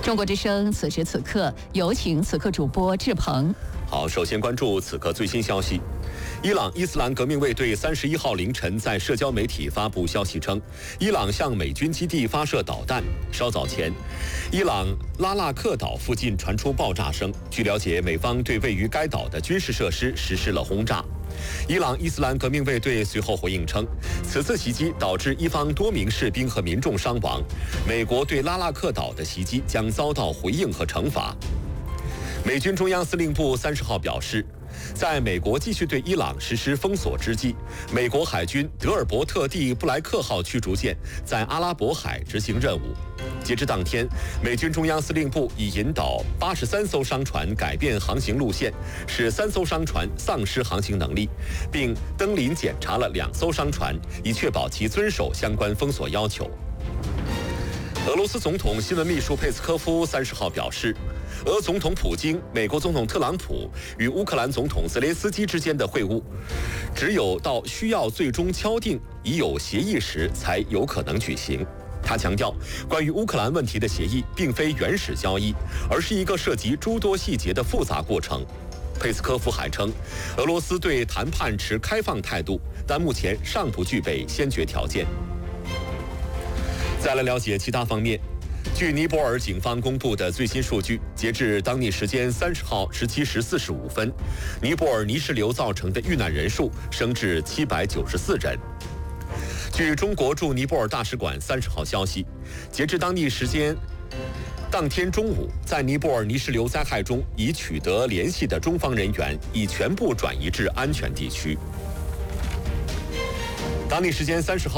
中国之声此时此刻，有请此刻主播志鹏。 好，首先关注此刻最新消息。伊朗伊斯兰革命卫队31号凌晨在社交媒体发布消息称，伊朗向美军基地发射导弹。稍早前，伊朗拉纳克岛附近传出爆炸声。据了解，美方对位于该岛的军事设施实施了轰炸。伊朗伊斯兰革命卫队随后回应称，此次袭击导致伊方多名士兵和民众伤亡，美国对拉纳克岛的袭击将遭到回应和惩罚。美军中央司令部30号表示，在美国继续对伊朗实施封锁之际，美国海军德尔伯特 D 布莱克号驱逐舰在阿拉伯海执行任务。截至当天，美军中央司令部已引导83艘商船改变航行路线，使3艘商船丧失航行能力，并登临检查了2艘商船，以确保其遵守相关封锁要求。俄罗斯总统新闻秘书佩斯科夫30号表示，俄总统普京、美国总统特朗普与乌克兰总统泽连斯基之间的会晤，只有到需要最终敲定已有协议时才有可能举行。他强调，关于乌克兰问题的协议并非原始交易，而是一个涉及诸多细节的复杂过程。佩斯科夫还称，俄罗斯对谈判持开放态度，但目前尚不具备先决条件。再来了解其他方面。据尼泊尔警方公布的最新数据，截至当地时间30号17时45分，尼泊尔泥石流造成的遇难人数升至794人。据中国驻尼泊尔大使馆30号消息，截至当地时间当天中午，在尼泊尔泥石流灾害中已取得联系的中方人员已全部转移至安全地区。当地时间30号。